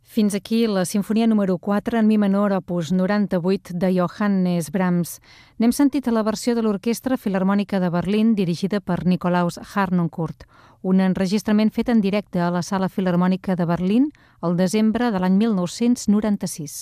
Fins aquí la sinfonia número 4 en mi menor, opus 98 de Johannes Brahms. N'hem sentit a la versió de l'Orquestra Filharmònica de Berlín dirigida per Nikolaus Harnoncourt, un enregistrament fet en directe a la Sala Filharmònica de Berlín el desembre de l'any 1996.